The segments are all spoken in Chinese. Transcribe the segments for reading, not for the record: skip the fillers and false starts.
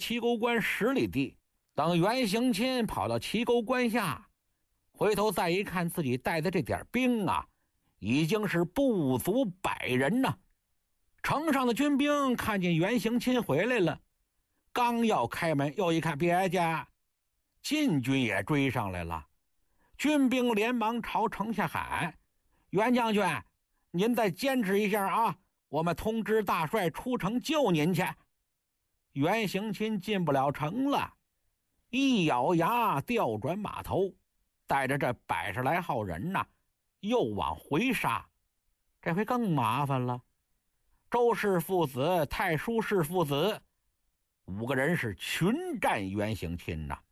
齐沟关10里地。等袁行钦跑到齐沟关下，回头再一看，自己带的这点兵啊，已经是不足100人呢。城上的军兵看见袁行钦回来了，刚要开门，又一看别家晋军也追上来了。军兵连忙朝城下喊：袁将军，您再坚持一下啊，我们通知大帅出城救您去。袁行钦进不了城了，一咬牙调转马头，带着这100来号人呐，又往回杀。这回更麻烦了，周氏父子、太叔氏父子5个人是群战袁行钦呐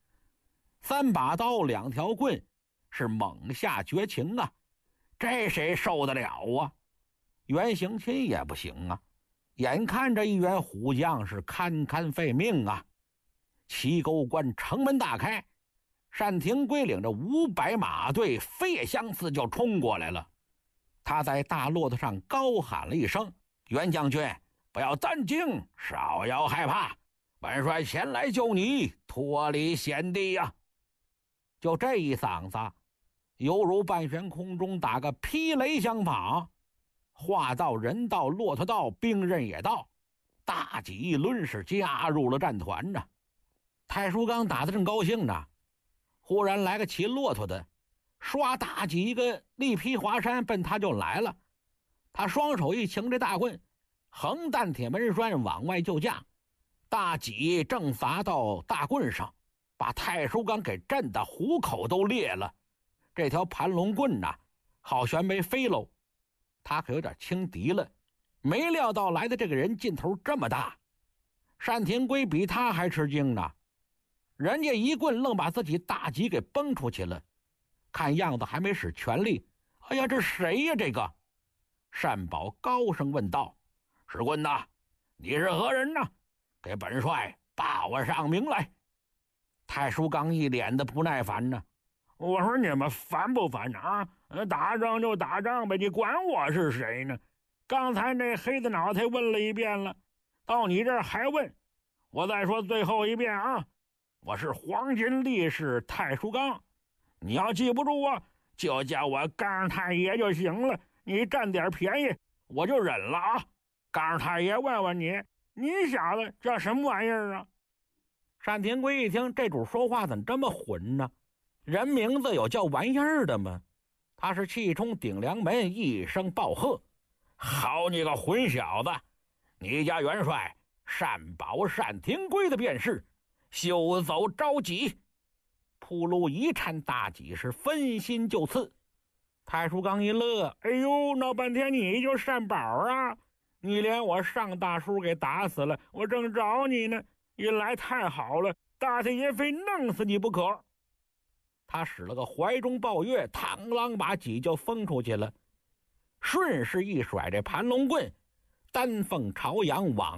，3把刀2条棍，是猛下绝情啊！这谁受得了啊？袁行钦也不行啊，眼看着一员虎将是堪堪废命啊！齐沟关城门大开，单廷圭领着500马队飞也相似就冲过来了。他在大骆驼上高喊了一声：袁将军，不要担惊，少要害怕，本帅前来救你，脱离险地呀！就这一嗓子，犹如半悬空中打个霹雷相仿，话到人到，骆驼到，兵刃也到，大戟一抡是加入了战团呢。太叔刚打得正高兴呢，忽然来个骑骆驼的，刷大戟一个力劈华山，奔他就来了。他双手一擎这大棍，横担铁门栓往外就架，大戟正砸到大棍上，把太叔刚给震得虎口都裂了。这条盘龙棍呐，好悬没飞喽。他可有点轻敌了，没料到来的这个人劲头这么大。单廷圭比他还吃惊呢，人家一棍愣把自己大戟给崩出去了，看样子还没使全力。哎呀，这谁呀？这个单宝高声问道：士quân呐，你是何人呢？给本帅报上名来。太叔刚一脸的不耐烦呢，我说你们烦不烦啊？打仗就打仗呗，你管我是谁呢？刚才那黑子脑袋问了一遍了，到你这儿还问。我再说最后一遍啊，我是黄金力士太叔刚，你要记不住啊，就叫我刚太爷就行了。你占点便宜我就忍了啊。刚太爷问问你，你小子叫什么玩意儿啊？单廷圭一听这主说话怎么这么混呢？人名字有叫玩意儿的吗？他是气冲顶梁门，一声暴喝：好你个混小子，你家元帅单宝单廷圭的便是，休走着急！扑噜一颤大戟是分心就刺。太叔刚一乐，哎呦，闹半天你就单宝啊？你连我上大叔给打死了，我正找你呢，一来太好了，大太爷非弄死你不可。他使了个怀中抱月，螳螂把戟就封出去了，顺势一甩这盘龙棍，丹凤朝阳往